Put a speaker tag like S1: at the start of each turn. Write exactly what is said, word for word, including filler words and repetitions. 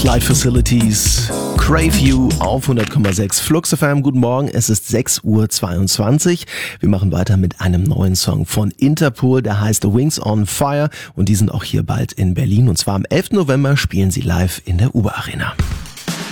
S1: Flight Facilities, Crave You auf hundert Komma sechs Flux F M. Guten Morgen, es ist sechs Uhr zweiundzwanzig. Wir machen weiter mit einem neuen Song von Interpol, der heißt Wings on Fire und die sind auch hier bald in Berlin. Und zwar am elften November spielen sie live in der U B A Arena.